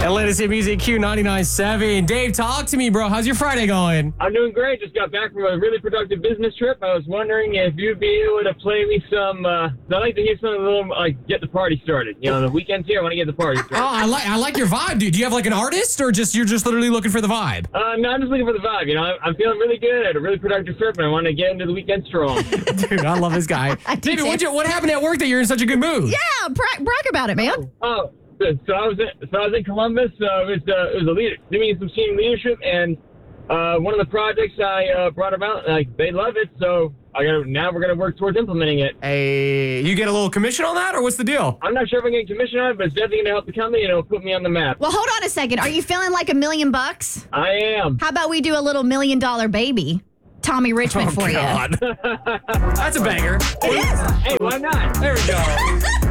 Latest hit music, Q99.7. Dave, talk to me, bro. How's your Friday going? I'm doing great. Just got back from a really productive business trip. I was wondering if you'd be able to play me some, I like to hear something a little, get the party started. You know, the weekend's here. I want to get the party started. Oh, I like your vibe, dude. Do you have like an artist or you're just literally looking for the vibe? No, I'm just looking for the vibe. You know, I'm feeling really good. I had a really productive trip, and I want to get into the weekend strong. Dude, I love this guy. David, what happened at work that you're in such a good mood? Yeah, brag about it, man. Oh, good. So I was in Columbus. It was a leader doing some senior leadership, and one of the projects I brought about, they love it. So now we're gonna work towards implementing it. Hey, you get a little commission on that, or what's the deal? I'm not sure if I'm getting commission on it, but it's definitely gonna help the company and it'll put me on the map. Well, hold on a second. Are you feeling like $1 million? I am. How about we do a little $1 Million Baby, Tommy Richmond for God. you? That's a banger. It is. Hey, why not? There we go.